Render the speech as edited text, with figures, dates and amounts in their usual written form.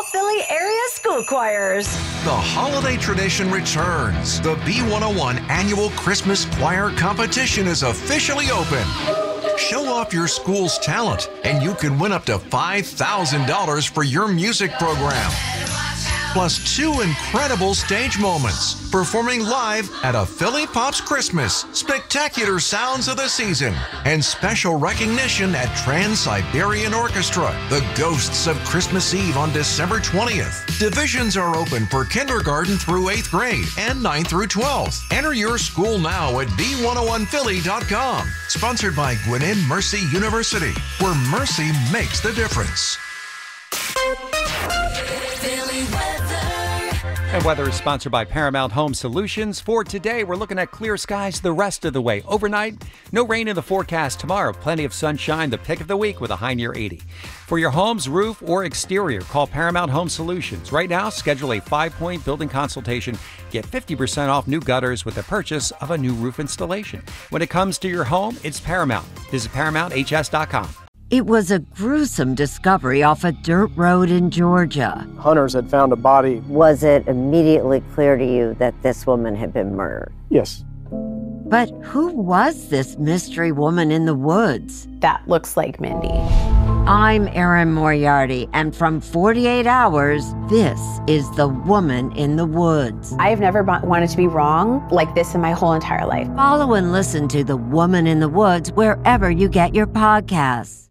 all Philly area school choirs. The holiday tradition returns. The B101 Annual Christmas Choir Competition is officially open. Show off your school's talent, and you can win up to $5,000 for your music program. Plus 2 incredible stage moments, performing live at a Philly Pops Christmas, spectacular sounds of the season, and special recognition at Trans-Siberian Orchestra, the Ghosts of Christmas Eve on December 20th. Divisions are open for kindergarten through 8th grade and 9th through 12th. Enter your school now at b101philly.com. Sponsored by Gwinnett Mercy University, where mercy makes the difference. And weather is sponsored by Paramount Home Solutions. For today, we're looking at clear skies the rest of the way. Overnight, no rain in the forecast. Tomorrow, plenty of sunshine, the pick of the week with a high near 80. For your home's roof or exterior, call Paramount Home Solutions. Right now, schedule a 5-point building consultation. Get 50% off new gutters with the purchase of a new roof installation. When it comes to your home, it's Paramount. Visit ParamountHS.com. It was a gruesome discovery off a dirt road in Georgia. Hunters had found a body. Was it immediately clear to you that this woman had been murdered? Yes. But who was this mystery woman in the woods? That looks like Mindy. I'm Erin Moriarty, and from 48 Hours, this is The Woman in the Woods. I've never wanted to be wrong like this in my whole entire life. Follow and listen to The Woman in the Woods wherever you get your podcasts.